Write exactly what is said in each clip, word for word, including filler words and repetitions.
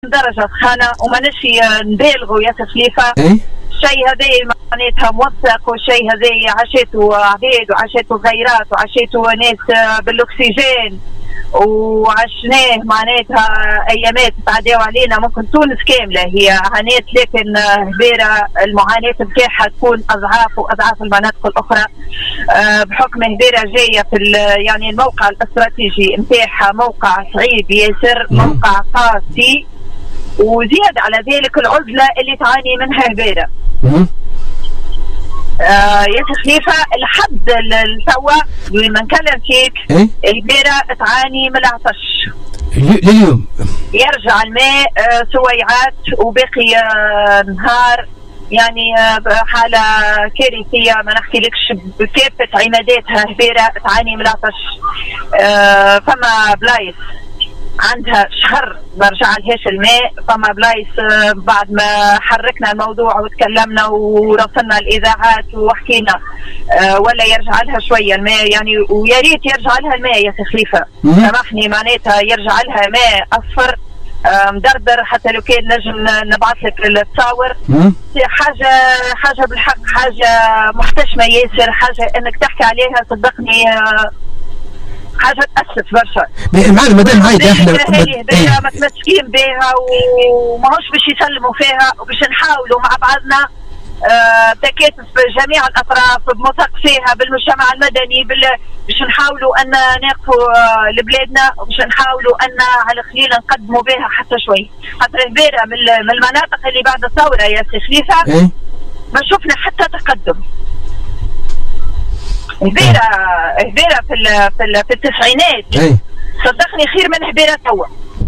درجة سخانة وما نشي نبالغوا يا خليفة. ايه الشيء هذا معناتها موثق، والشيء هذا عشيته عبيد وعشيته غيرات وعشيته ناس بالأكسجين وعشناه معناتها أيامات تعديوا علينا، ممكن تونس كاملة هي عانيت، لكن هبيرة المعاناة بتاعها تكون أضعاف وأضعاف المناطق الأخرى بحكم هبيرة جاية في يعني الموقع الاستراتيجي نتاعها موقع صعيب ياسر، موقع قاسي، وزياد على ذلك العزلة اللي تعاني منها هبيرة. آه يا خليفة لحد التوا وين ما نكلم فيك هبيرة تعاني من العطش لليوم، يرجع الماء آه سويعات وباقي آه نهار، يعني آه حالة كارثية ما نحكي لكش بكافة عماداتها. هبيرة تعاني من العطش، آه فما بلايص عندها شهر ما رجع لهاش الماء، فما بلايص بعد ما حركنا الموضوع وتكلمنا ورسلنا الاذاعات وحكينا أه ولا يرجع لها شويه الماء، يعني ويا ريت يرجع لها الماء يا خليفه، سامحني معناتها يرجع لها ماء اصفر أه مدردر، حتى لو كان نجم نبعث لك التصاور. حاجه حاجه بالحق حاجه محتشمه ياسر، حاجه انك تحكي عليها صدقني أه حاجه تاسف برشا. معنا مدام عايده احنا هذه متمسكين بها وماهوش باش يسلموا فيها، وباش نحاولوا مع بعضنا آه تكاتف جميع الاطراف بمثقفيها بالمجتمع المدني بال... باش نحاولوا ان نقفوا آه لبلادنا، وباش نحاولوا ان على خليل نقدموا بها حتى شوي، خاطر هبيرة من... من المناطق اللي بعد الثوره يا سي خليفه ما شفنا حتى تقدم. هبيرة هبيرة في ال في, ال في التسعينات أي. صدقني خير من هبيرة توا.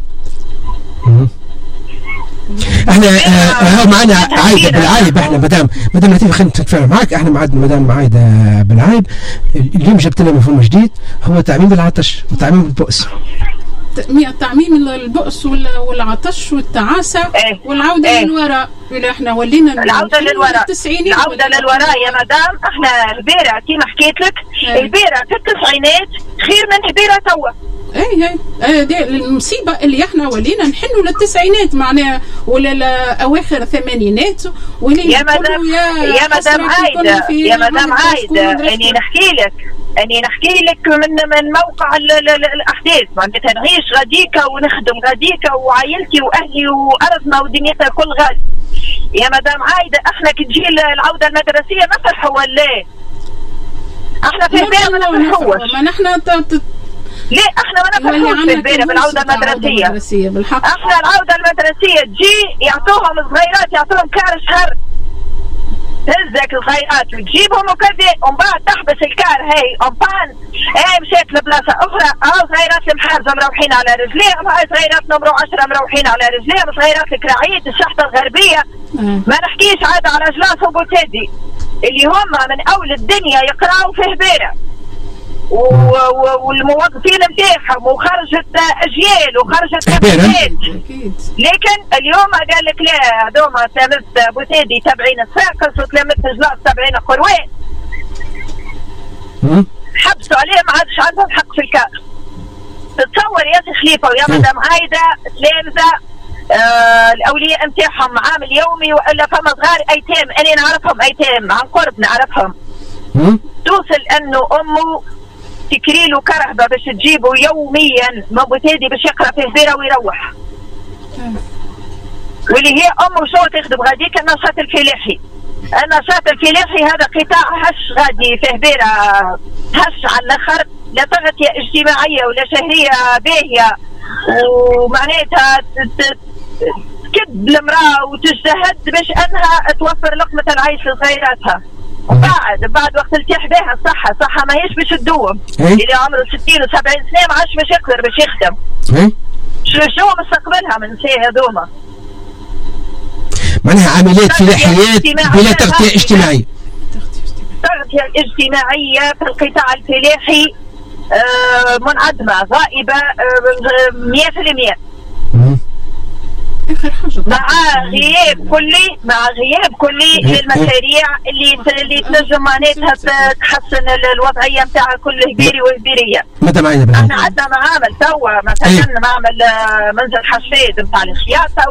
احنا ها معنا عايده بالعايب، احنا مدام مدام لطيفه خلينا نتفاعل معك، احنا معنا مدام عايده بالعايب. اليوم جبت لنا مفهوم جديد هو تعميم العطش وتعميم البؤس. تعميم البؤس والعطش والتعاسه ايه؟ والعوده ايه؟ للوراء، اللي احنا ولينا العوده للوراء العوده للوراء يا مدام. احنا هبيرة كيما حكيت لك ايه؟ هبيرة في التسعينات خير من هبيرة توا. اي اي دي المصيبه اللي احنا ولينا نحنوا للتسعينات معناها ولا اواخر الثمانينات ولينا يا مدام يا, يا مدام عايده يا مدام عايده اني نحكي لك اني نحكي لك من من موقع ال ال ال الاحداث، معناتها نعيش غاديكا ونخدم غاديكا وعائلتي واهلي وارضنا ودنيتنا كل غادي. يا مدام عايده احنا كي تجي العوده المدرسيه نفرحوا ولا احنا في هبيرة ما نفرحوش؟ ما نحن ليه احنا ما نفرحوش في هبيرة بالعوده المدرسيه؟ بالحق احنا العوده المدرسيه تجي يعطوهم صغيرات، يعطوهم كار شهر تهزك الصغيرات وتجيبهم وكذا، ومن بعد تحبس الكار هي امبان ايه مشيت لبلاصه اخرى، اه صغيرات المحارزه مروحين على رجليهم، هاي صغيرات نمرو عشرة مروحين على رجليهم، صغيرات الكراعيد الشحطه الغربيه ما نحكيش عاد على جلاس وبوتيدي اللي هم من اول الدنيا يقراوا في هبيرة والموظفين نتاعهم وخرجت اجيال وخرجت اجيال، لكن اليوم قال لك لا هذوما تلامذة بوتيدي تابعين الساقس وتلامذة جلاس تابعين القروان، حبسوا عليه ما عادش عندهم حق في الكار. تتصور يا سي خليفه ويا مدام عايده تلامذة آه الاولياء نتاعهم عامل يومي والا فما صغار ايتام، انا نعرفهم ايتام عن قرب نعرفهم، توصل انه امه تكري له كرهبه باش تجيبه يوميا من بوتيدي باش يقرا في هبيرة ويروح، واللي هي امه شو تخدم غاديك النشاط الفلاحي. النشاط الفلاحي هذا قطاع هش غادي في هبيرة هش على الاخر، لا تغطيه اجتماعيه ولا شهريه باهيه، ومعناتها تكد المراه وتجتهد باش انها توفر لقمه العيش لصغيراتها. وبعد بعد وقت التاح بها الصحه، صحه ماهيش باش تدوم، اللي عمره ستين وسبعين سنه ما عادش باش يقدر باش يخدم. شنو مستقبلها من النساء هذوما؟ معناها عمليات فلاحيات بلا تغطيه اجتماعيه. التغطيه الاجتماعيه في القطاع الفلاحي آه منعدمه غائبه مئة بالمئة. اخر حاجه مع غياب كلي مع غياب كلي للمشاريع اللي اللي تنجم معناتها تحسن الوضعيه نتاع كل هبيري وهبيريه. مدام عايده بالعيب احنا عندنا معامل توا مثلا معمل منزل حشاد نتاع الخياطه